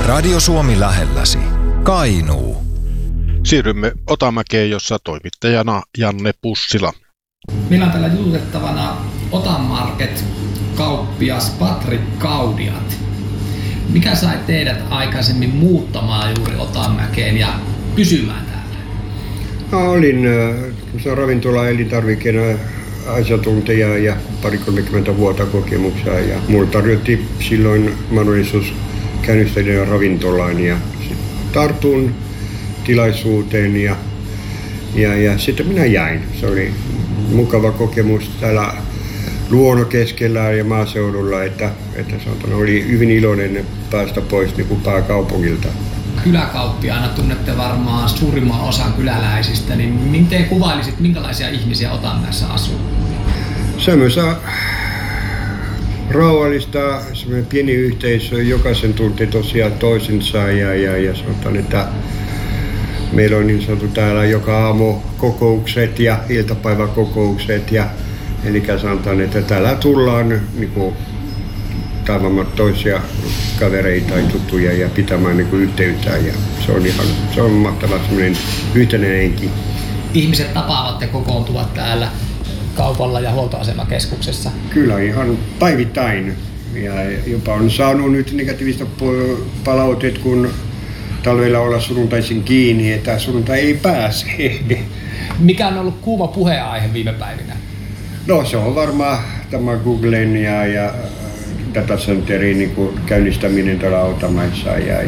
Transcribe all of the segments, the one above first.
Radio Suomi lähelläsi. Kainuu. Siirrymme Otamäkeen, jossa toimittajana Janne Pussila. Meillä on täällä jututettavana Otamarket kauppias Patrik Kaudiat. Mikä sai teidät aikaisemmin muuttamaan juuri Otamäkeen ja pysymään täällä? Olin ravintola elintarvikkeena asiantuntija ja 30 vuotta kokemuksia. Ja mulla tarjottiin silloin mahdollisuus käynnistää ravintolaan ja tartun tilaisuuteen ja sitten minä jäin. Se oli mukava kokemus täällä luonnokeskellä ja maaseudulla, että oli hyvin iloinen päästä pois niin kuin pääkaupungilta. Kyläkauppiaana tunnette varmaan suurimman osan kyläläisistä, niin miten kuvailisit, minkälaisia ihmisiä Otamäessä asuu? Semmoista rauhallista, semmoinen pieni yhteisö, jokaisen tuntee tosiaan toisensa ja sanotaan, että meillä on niin sanottu täällä joka aamu kokoukset ja iltapäiväkokoukset eli sanotaan, että täällä tullaan niin tavamaan toisia kavereita tai tuttuja ja pitämään niin yhteyttä ja se on mahtava semmoinen yhtenäinen henki. Ihmiset tapaavat ja kokoontuvat täällä kaupalla ja huoltoasemakeskuksessa? Kyllä ihan päivittäin ja jopa on saanut nyt negatiivista palautetta, kun talvella olla sunnuntaisin kiinni, että sunnuntai ei pääse. Mikä on ollut kuuma puheenaihe viime päivinä? No se on varmaan tämä Googlen ja datacenterin niin käynnistäminen täällä Otamäessä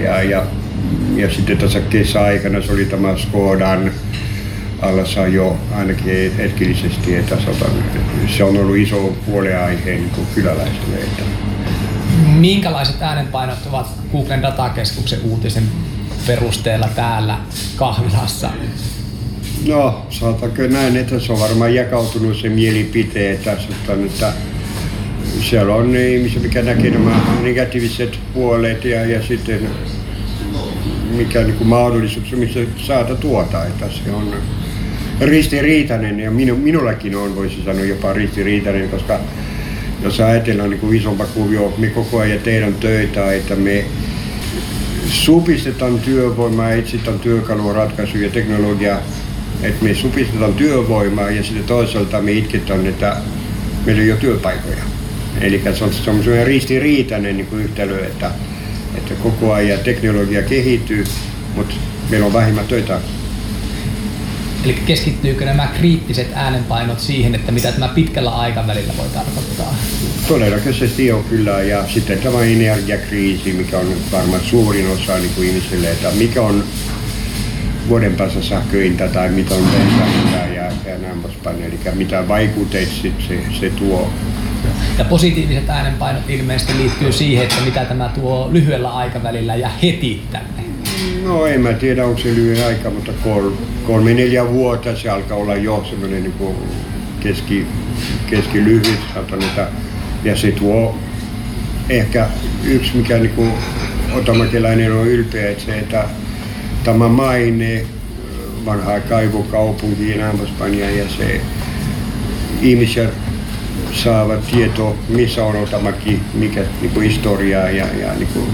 ja sitten tässä kesäaikana se oli tämä Skodan alasajo ainakin hetkellisesti, että se on ollut iso huolenaihe niin kyläläisille. Minkälaiset äänenpainot ovat Googlen datakeskuksen uutisen perusteella täällä kahvilassa? No, sanotaanko näin, että se on varmaan jakautunut se mielipiteet, että siellä on ihmisiä, mikä näkee nämä negatiiviset puolet ja sitten mikä niin kuin mahdollisuuksia, missä saata tuota, että se on ristiriitainen ja minullakin on, voisi sanoa jopa ristiriitainen, koska jos ajatellaan niin kuin isompaa kuvio, me koko ajan tehdään töitä, että me supistetaan työvoimaa, etsitään työkalua, ratkaisuja ja teknologiaa, että me supistetaan työvoimaa ja sitten toisaalta me itketään, että meillä ei ole työpaikkoja. Eli se on semmoinen ristiriitainen niin kuin yhtälö, että koko ajan teknologia kehittyy, mutta meillä on vähemmän töitä. Eli keskittyykö nämä kriittiset äänenpainot siihen, että mitä tämä pitkällä aikavälillä voi tarkoittaa? Todennäköisesti on kyllä, ja sitten tämä energiakriisi, mikä on varmaan suurin osa niin kuin ihmisille, että mikä on vuoden päässä sähköintä tai mitä on bensahinta ja näin poispäin, eli mitä vaikutteet se tuo. Ja positiiviset äänenpainot ilmeisesti liittyy siihen, että mitä tämä tuo lyhyellä aikavälillä ja heti tänne. No en mä tiedä, onko se lyhyen aika, mutta 3-4 vuotta se alkaa olla jo semmoinen niin keskilyhyt, ja se tuo ehkä yksi, mikä niin otamäkeläinen on ylpeä, että se, että tämä maine, vanha kaivokaupunki ja näin poispäin, ja se ihmisiä saavat tietoa, missä on Otamäki, mikä niin historiaa ja niin